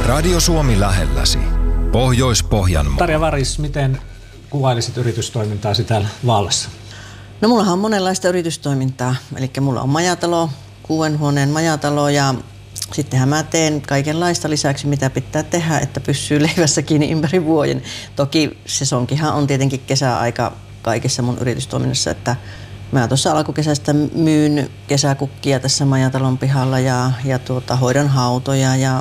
Radio Suomi lähelläsi. Pohjois-Pohjanmaa. Tarja Varis, miten kuvailisit yritystoimintaasi täällä Vaalassa? No mullahan on monenlaista yritystoimintaa. Eli mulla on majatalo, 6 huoneen majatalo ja sittenhän mä teen kaikenlaista lisäksi, mitä pitää tehdä, että pysyy leivässä kiinni ympäri vuoden. Toki sesonkihan on tietenkin kesäaika kaikessa mun yritystoiminnassa, että mä tuossa alkukesästä myyn kesäkukkia tässä majatalon pihalla ja hoidan hautoja ja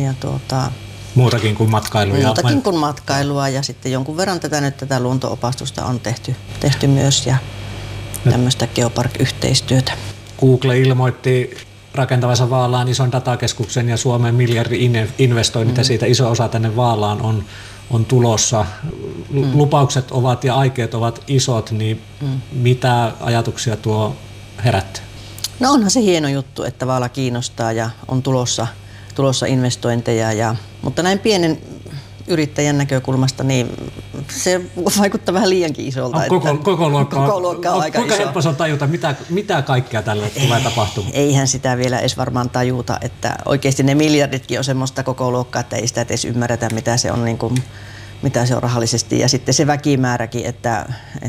Muutakin kuin matkailua. Muutakin kuin matkailua ja sitten jonkun verran tätä luonto-opastusta on tehty myös ja tämmöistä geopark-yhteistyötä. Google ilmoitti rakentavansa Vaalaan ison datakeskuksen ja Suomen miljardi-investoinnit ja siitä iso osa tänne Vaalaan on tulossa. Lupaukset ovat ja aikeet ovat isot, niin mitä ajatuksia tuo herättää? No onhan se hieno juttu, että Vaala kiinnostaa ja on tulossa investointeja, mutta näin pienen yrittäjän näkökulmasta niin se vaikuttaa vähän liiankin isolta. Koko luokka on aika kuinka iso. helppo se on tajuta, mitä kaikkea tälle tulee tapahtumaan? Eihän sitä vielä edes varmaan tajuta, että oikeasti ne miljarditkin on semmoista koko luokkaa, että ei sitä edes ymmärretä, mitä se on, niin kuin, mitä se on rahallisesti. Ja sitten se väkimääräkin, että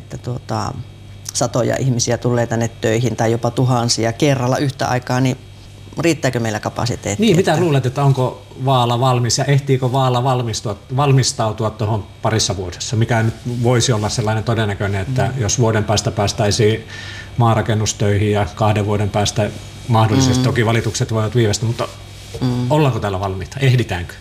satoja ihmisiä tulee tänne töihin tai jopa tuhansia kerralla yhtä aikaa, niin riittääkö meillä kapasiteettia? Niin, mitä luulet, että onko Vaala valmis ja ehtiikö Vaala valmistautua tuohon parissa vuodessa? Mikä nyt voisi olla sellainen todennäköinen, että jos vuoden päästä päästäisiin maanrakennustöihin ja 2 vuoden päästä mahdollisesti, toki valitukset voivat viivästä, mutta ollaanko täällä valmiita? Ehditäänkö?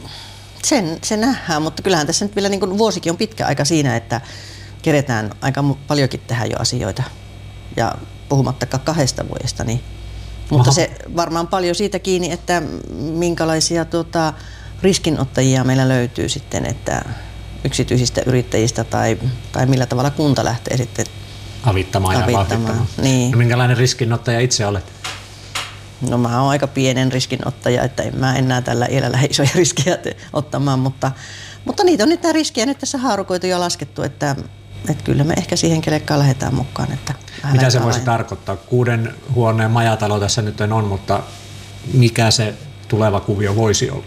Se nähdään, mutta kyllähän tässä nyt vielä niin kuin vuosikin on pitkä aika siinä, että keretään aika paljonkin tehdä jo asioita ja puhumattakaan 2 vuodesta, niin mutta se varmaan paljon siitä kiinni, että minkälaisia riskinottajia meillä löytyy sitten, että yksityisistä yrittäjistä tai millä tavalla kunta lähtee sitten avittamaan ja vauhdittamaan. Niin. No, minkälainen riskinottaja itse olet? No mä oon aika pienen riskinottaja, että en mä enää tällä iällä lähde isoja riskejä ottamaan, mutta niitä on nyt nämä riskejä nyt tässä haarukoitu ja laskettu, että kyllä me ehkä siihen kelekkaan lähdetään mukaan. Että mitä se voisi tarkoittaa? 6 huoneen majatalo tässä nyt on, mutta mikä se tuleva kuvio voisi olla?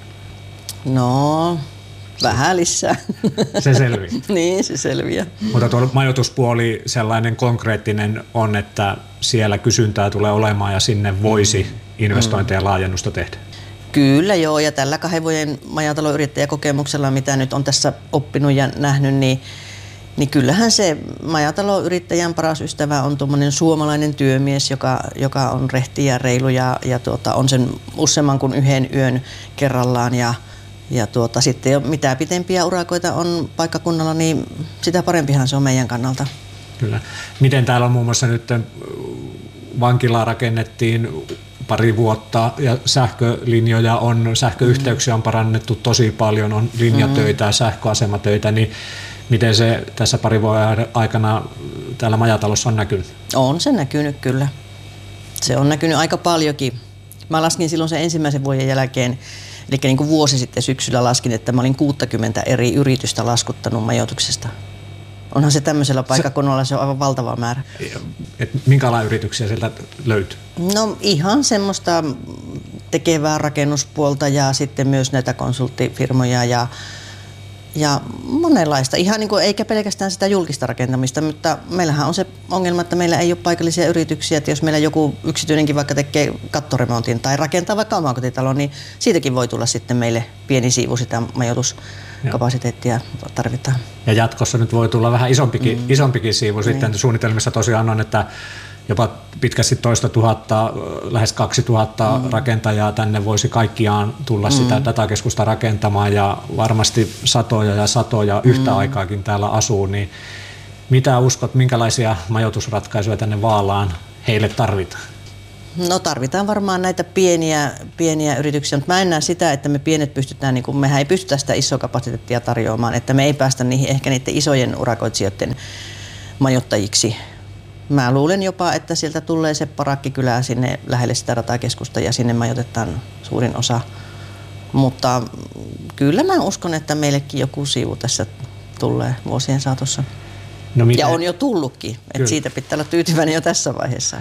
No, vähän lisää. Se selviää. Niin, se selviää. Mutta tuo majoituspuoli sellainen konkreettinen on, että siellä kysyntää tulee olemaan ja sinne voisi investointeja ja laajennusta tehdä. Kyllä joo, ja tällä 2 vuoden majataloyrittäjäkokemuksella, mitä nyt on tässä oppinut ja nähnyt, niin kyllähän se majataloyrittäjän paras ystävä on tuommoinen suomalainen työmies, joka on rehti ja reilu ja on sen useamman kuin 1 yön kerrallaan. Ja sitten mitä pitempiä urakoita on paikkakunnalla, niin sitä parempihan se on meidän kannalta. Kyllä. Miten täällä on muun muassa nyt vankilaa rakennettiin 2 vuotta ja sähkölinjoja sähköyhteyksiä on parannettu tosi paljon, on linjatöitä ja sähköasematöitä, niin miten se tässä 2 vuoden aikana täällä majatalossa on näkynyt? On se näkynyt kyllä. Se on näkynyt aika paljonkin. Mä laskin silloin sen ensimmäisen vuoden jälkeen, eli niin kuin vuosi sitten syksyllä laskin, että mä olin 60 eri yritystä laskuttanut majoituksesta. Onhan se tämmöisellä paikkakunnalla, se on aivan valtava määrä. Minkälaisia yrityksiä sieltä löytyy? No ihan semmoista tekevää rakennuspuolta ja sitten myös näitä konsulttifirmoja ja monenlaista. Ihan niin kuin, eikä pelkästään sitä julkista rakentamista, mutta meillähän on se ongelma, että meillä ei ole paikallisia yrityksiä, että jos meillä joku yksityinenkin vaikka tekee kattoremontin tai rakentaa vaikka omakotitalon, niin siitäkin voi tulla sitten meille pieni siivu sitä majoituskapasiteettia tarvitaan. Ja jatkossa nyt voi tulla vähän isompikin siivu. Sitten suunnitelmissa tosiaan on, että jopa pitkästi 200 000, lähes 2000 rakentajaa tänne voisi kaikkiaan tulla sitä datakeskusta rakentamaan ja varmasti satoja yhtä aikaakin täällä asuu. Niin mitä uskot, minkälaisia majoitusratkaisuja tänne Vaalaan heille tarvitaan? No tarvitaan varmaan näitä pieniä yrityksiä, mutta mä en näe sitä, että me pienet pystytään, niin kuin mehän ei pystytä sitä isoa kapasiteettia tarjoamaan, että me ei päästä ehkä niiden isojen urakoitsijoiden majoittajiksi. Mä luulen jopa, että sieltä tulee se parakkikylää sinne lähelle sitä datakeskusta ja sinne majoitetaan suurin osa. Mutta kyllä mä uskon, että meillekin joku siivu tässä tulee vuosien saatossa. No ja on jo tullutkin, että siitä pitää olla tyytyväinen jo tässä vaiheessa.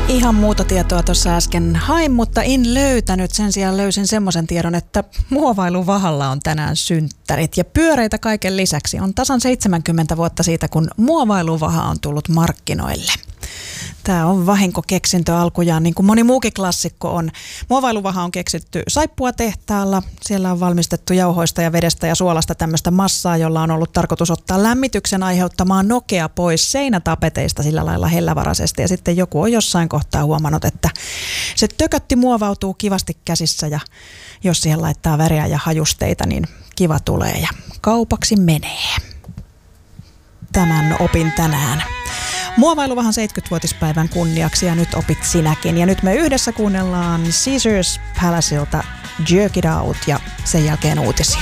Ihan muuta tietoa tuossa äsken hain, mutta en löytänyt. Sen sijaan löysin semmoisen tiedon, että Muovailuvahalla on tänään synttärit ja pyöreitä kaiken lisäksi. On tasan 70 vuotta siitä, kun Muovailuvaha on tullut markkinoille. Tämä on vahinkokeksintö alkujaan, niin kuin moni muukin klassikko on. Muovailuvaha on keksitty saippuatehtaalla. Siellä on valmistettu jauhoista ja vedestä ja suolasta tämmöistä massaa, jolla on ollut tarkoitus ottaa lämmityksen aiheuttamaan nokea pois seinätapeteista sillä lailla hellävaraisesti. Ja sitten joku on jossain kohtaa huomannut, että se tökötti muovautuu kivasti käsissä ja jos siihen laittaa väriä ja hajusteita, niin kiva tulee ja kaupaksi menee. Tämän opin tänään. Muovailuvahan 70-vuotispäivän kunniaksi ja nyt opit sinäkin. Ja nyt me yhdessä kuunnellaan Caesars Palaceilta Jerk It Out ja sen jälkeen uutisia.